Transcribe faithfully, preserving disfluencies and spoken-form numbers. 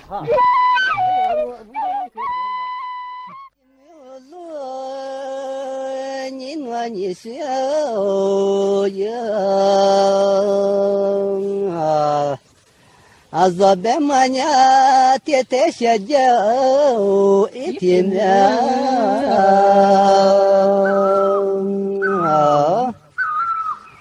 啊。 你我你小呀啊啊！左边么呢？爹爹小脚一天呀。